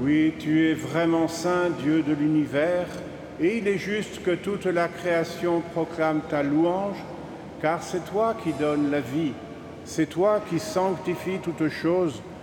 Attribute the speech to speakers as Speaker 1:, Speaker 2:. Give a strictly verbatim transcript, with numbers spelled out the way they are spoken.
Speaker 1: Oui, tu es vraiment saint, Dieu de l'univers, et il est juste que toute la création proclame ta louange, car c'est toi qui donnes la vie, c'est toi qui sanctifies toutes choses